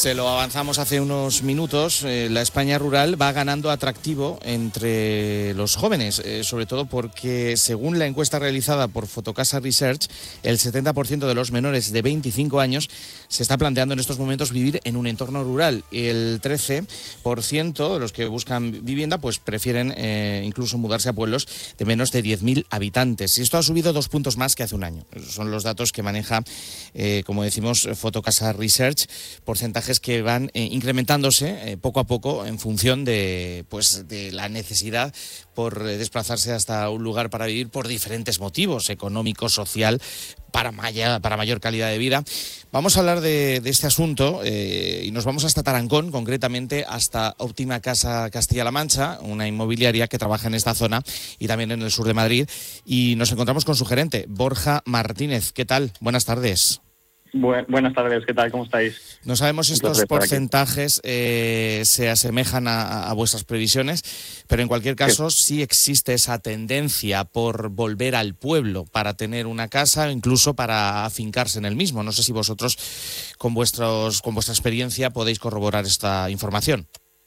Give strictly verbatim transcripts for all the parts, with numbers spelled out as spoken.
Se lo avanzamos hace unos minutos. Eh, la España rural va ganando atractivo entre los jóvenes, eh, sobre todo porque, según la encuesta realizada por Fotocasa Research, el setenta por ciento de los menores de veinticinco años se está planteando en estos momentos vivir en un entorno rural. El trece por ciento de los que buscan vivienda pues prefieren eh, incluso mudarse a pueblos de menos de diez mil habitantes. Y esto ha subido dos puntos más que hace un año. Esos son los datos que maneja, eh, como decimos, Fotocasa Research, porcentajes que van eh, incrementándose eh, poco a poco en función de, pues, de la necesidad por eh, desplazarse hasta un lugar para vivir por diferentes motivos, económico, social, para, maya, para mayor calidad de vida. Vamos a hablar de, de este asunto eh, y nos vamos hasta Tarancón, concretamente hasta Óptima Casa Castilla-La Mancha, una inmobiliaria que trabaja en esta zona y también en el sur de Madrid, y nos encontramos con su gerente, Borja Martínez. ¿Qué tal? Buenas tardes. Bu- buenas tardes, ¿qué tal? ¿Cómo estáis? No sabemos si estos porcentajes eh, se asemejan a, a vuestras previsiones, pero en cualquier caso sí. sí existe esa tendencia por volver al pueblo para tener una casa, incluso para afincarse en el mismo. No sé si vosotros, con vuestros, con vuestra experiencia, podéis corroborar esta información.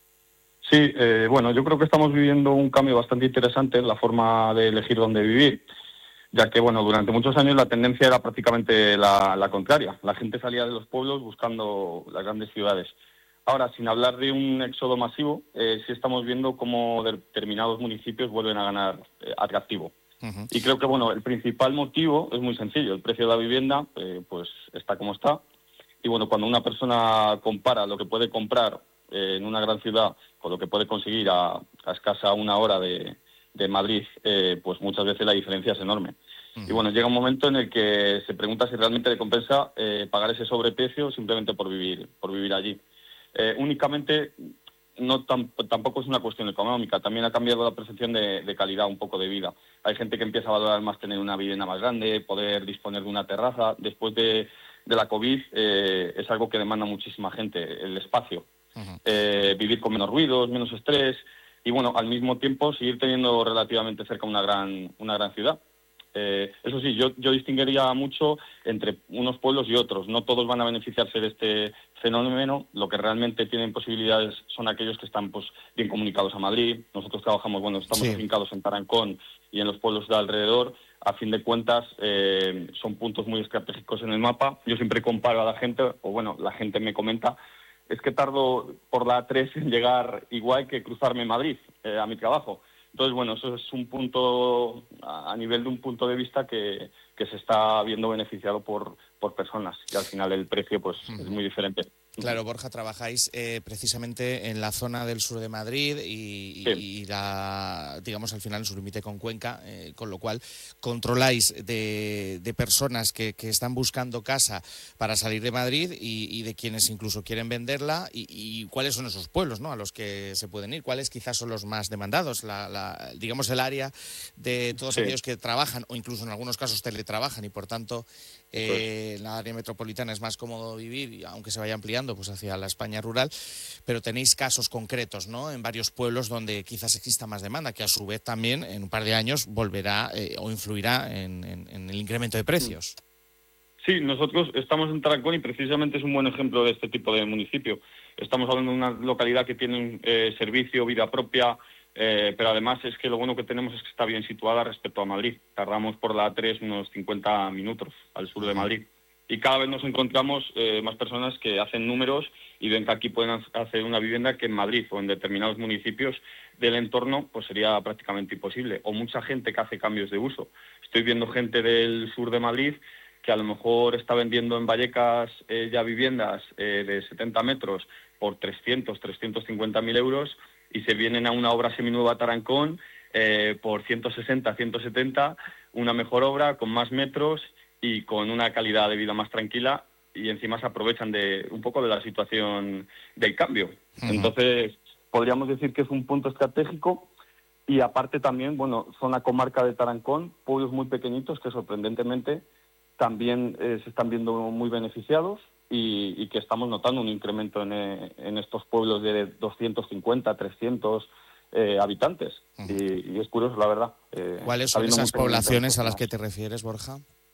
Sí, eh, bueno, yo creo que estamos viviendo un cambio bastante interesante en la forma de elegir dónde vivir, ya que, bueno, durante muchos años la tendencia era prácticamente la, la contraria. La gente salía de los pueblos buscando las grandes ciudades. Ahora, sin hablar de un éxodo masivo, eh, sí estamos viendo cómo determinados municipios vuelven a ganar eh, atractivo. Uh-huh. Y creo que, bueno, el principal motivo es muy sencillo. El precio de la vivienda, eh, pues, está como está. Y, bueno, cuando una persona compara lo que puede comprar eh, en una gran ciudad con lo que puede conseguir a, a escasa una hora de... de Madrid, eh, pues muchas veces la diferencia es enorme. Uh-huh. Y bueno, llega un momento en el que se pregunta si realmente le compensa eh, pagar ese sobreprecio simplemente por vivir, por vivir allí. Eh, únicamente, no tam- tampoco es una cuestión económica, también ha cambiado la percepción de, de calidad un poco de vida. Hay gente que empieza a valorar más tener una vivienda más grande, poder disponer de una terraza. Después de, de la COVID eh, es algo que demanda muchísima gente, el espacio. Uh-huh. Eh, vivir con menos ruidos, menos estrés. Y bueno, al mismo tiempo seguir teniendo relativamente cerca una gran una gran ciudad. Eh, eso sí, yo, yo distinguiría mucho entre unos pueblos y otros. No todos van a beneficiarse de este fenómeno. Lo que realmente tienen posibilidades son aquellos que están pues bien comunicados a Madrid. Nosotros trabajamos, bueno, estamos sí. afincados en Tarancón y en los pueblos de alrededor. A fin de cuentas, eh, son puntos muy estratégicos en el mapa. Yo siempre comparo a la gente, o bueno, la gente me comenta, es que tardo por la A tres en llegar igual que cruzarme en Madrid eh, a mi trabajo. Entonces, bueno, eso es un punto, a nivel de un punto de vista que, que se está viendo beneficiado por, por personas, y al final el precio pues uh-huh. es muy diferente. Claro, Borja, trabajáis eh, precisamente en la zona del sur de Madrid y, sí. y la, digamos, al final en su límite con Cuenca, eh, con lo cual controláis de, de personas que, que están buscando casa para salir de Madrid y, y de quienes incluso quieren venderla y, y cuáles son esos pueblos, ¿no?, a los que se pueden ir, cuáles quizás son los más demandados, la, la, digamos el área de todos sí. aquellos que trabajan o incluso en algunos casos teletrabajan y por tanto eh, en la área metropolitana es más cómodo vivir, aunque se vaya ampliando pues hacia la España rural, pero tenéis casos concretos, ¿no?, en varios pueblos donde quizás exista más demanda, que a su vez también en un par de años volverá eh, o influirá en, en, en el incremento de precios. Sí, nosotros estamos en Tarancón y precisamente es un buen ejemplo de este tipo de municipio. Estamos hablando de una localidad que tiene eh, servicio, vida propia, eh, pero además es que lo bueno que tenemos es que está bien situada respecto a Madrid. Tardamos por la A tres unos cincuenta minutos al sur de Madrid. Y cada vez nos encontramos eh, más personas que hacen números y ven que aquí pueden hacer una vivienda que en Madrid o en determinados municipios del entorno pues sería prácticamente imposible. O mucha gente que hace cambios de uso. Estoy viendo gente del sur de Madrid que a lo mejor está vendiendo en Vallecas eh, ya viviendas eh, de setenta metros por trescientos, trescientos cincuenta mil euros y se vienen a una obra seminueva a Tarancón eh, por ciento sesenta, ciento setenta, una mejor obra con más metros y con una calidad de vida más tranquila y encima se aprovechan de un poco de la situación del cambio. Uh-huh. Entonces, podríamos decir que es un punto estratégico y aparte también, bueno, zona comarca de Tarancón, pueblos muy pequeñitos que sorprendentemente también eh, se están viendo muy beneficiados y, y que estamos notando un incremento en, eh, en estos pueblos de doscientos cincuenta, trescientos eh, habitantes. Uh-huh. y, y es curioso, la verdad. Eh, ¿Cuáles son esas poblaciones a las que te refieres, Borja?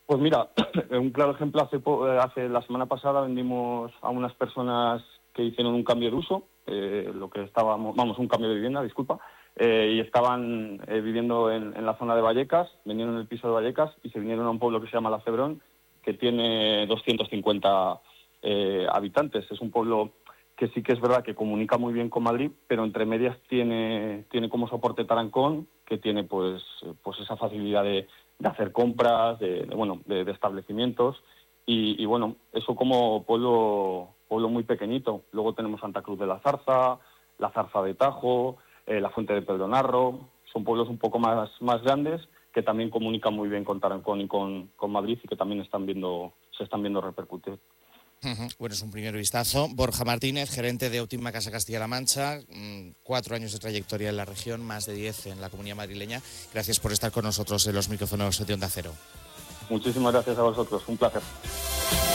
Pues mira, un claro ejemplo, hace, hace la semana pasada vendimos a unas personas que hicieron un cambio de uso, eh, lo que estábamos, vamos, un cambio de vivienda, disculpa, eh, y estaban eh, viviendo en, en la zona de Vallecas, vinieron en el piso de Vallecas y se vinieron a un pueblo que se llama La Cebrón, que tiene doscientos cincuenta eh, habitantes. Es un pueblo que sí que es verdad que comunica muy bien con Madrid, pero entre medias tiene, tiene como soporte Tarancón, que tiene pues, pues esa facilidad de de hacer compras, de, de bueno, de, de establecimientos y, y bueno, eso como pueblo pueblo muy pequeñito. Luego tenemos Santa Cruz de la Zarza, la Zarza de Tajo, eh, la Fuente de Pedro Narro. Son pueblos un poco más, más grandes que también comunican muy bien con Tarancón y con, con Madrid y que también están viendo, se están viendo repercutir. Uh-huh. Bueno, es un primer vistazo. Borja Martínez, gerente de Óptima Casa Castilla-La Mancha, cuatro años de trayectoria en la región, más de diez en la Comunidad Madrileña. Gracias por estar con nosotros en los micrófonos de Onda Cero. Muchísimas gracias a vosotros, un placer.